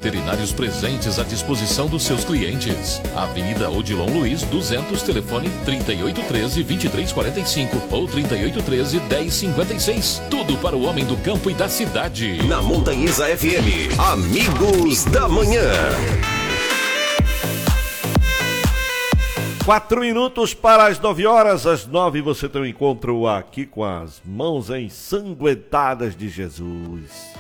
veterinários presentes à disposição dos seus clientes. Avenida Odilon Luiz, 200, telefone 3813-2345 ou 3813-1056. Tudo para o homem do campo e da cidade. Na Montanhesa FM, Amigos da Manhã. 4 minutos para as 9 horas. Às 9 você tem um encontro aqui com as mãos ensanguentadas de Jesus.